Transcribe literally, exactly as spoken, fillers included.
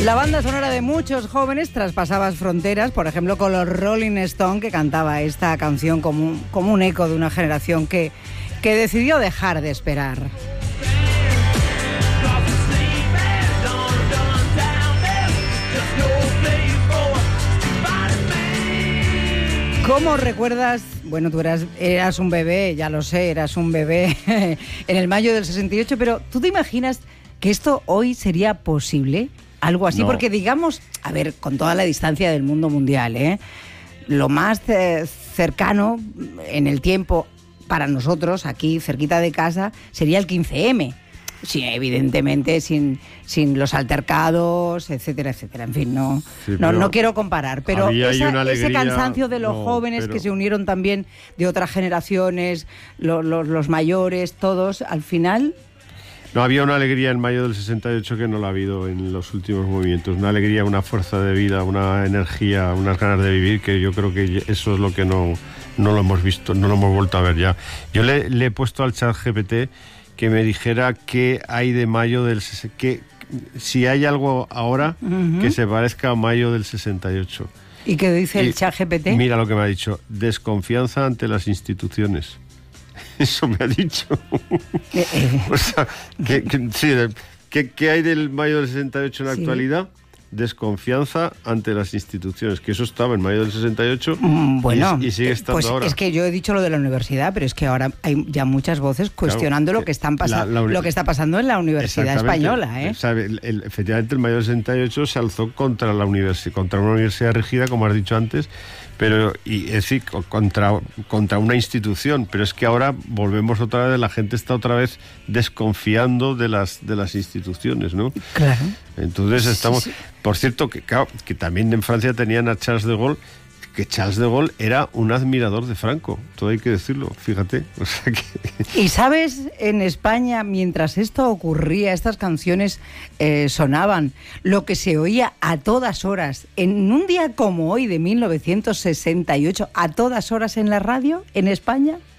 La banda sonora de muchos jóvenes traspasaba fronteras, por ejemplo con los Rolling Stones, que cantaba esta canción como un, como un eco de una generación que, que decidió dejar de esperar. ¿Cómo recuerdas? Bueno, tú eras, eras un bebé, ya lo sé, eras un bebé en el mayo del sesenta y ocho, pero ¿tú te imaginas que esto hoy sería posible? Algo así, no. Porque digamos, a ver, con toda la distancia del mundo mundial, ¿eh? Lo más eh, cercano en el tiempo para nosotros, aquí cerquita de casa, sería el quince eme. Sí, evidentemente, sin, sin los altercados, etcétera, etcétera. En fin, no, sí, no, no quiero comparar, pero esa, alegría, ese cansancio de los no, jóvenes pero... que se unieron también de otras generaciones, lo, lo, los mayores, todos, al final... No, había una alegría en mayo del sesenta y ocho que no la ha habido en los últimos movimientos. Una alegría, una fuerza de vida, una energía, unas ganas de vivir, que yo creo que eso es lo que no, no lo hemos visto, no lo hemos vuelto a ver ya. Yo le, le he puesto al chat G P T que me dijera qué hay de mayo del... Que, si hay algo ahora uh-huh. que se parezca a mayo del sesenta y ocho. ¿Y qué dice y, el chat G P T? Mira lo que me ha dicho. Desconfianza ante las instituciones. Eso me ha dicho. Eh, eh. O sea, que, que, sí, ¿qué, ¿qué hay del mayo del sesenta y ocho en la sí. actualidad? Desconfianza ante las instituciones, que eso estaba en mayo del sesenta y ocho mm, bueno, y, y sigue estando pues ahora. Es que yo he dicho lo de la universidad, pero es que ahora hay ya muchas voces cuestionando claro, lo que están pasando, la, la uni- lo que está pasando en la Universidad Española, ¿eh? Sabe, el, el, efectivamente, el mayo del sesenta y ocho se alzó contra la universi- contra una universidad rígida, como has dicho antes, pero y es decir, contra, contra una institución, pero es que ahora volvemos otra vez, la gente está otra vez desconfiando de las de las instituciones, ¿no? Claro. Entonces estamos, sí, sí. Por cierto, que, claro, que también en Francia tenían a Charles de Gaulle, que Charles de Gaulle era un admirador de Franco, todo hay que decirlo, fíjate. O sea que... Y sabes, en España, mientras esto ocurría, estas canciones eh, sonaban, lo que se oía a todas horas, en un día como hoy de mil novecientos sesenta y ocho, a todas horas en la radio, en España...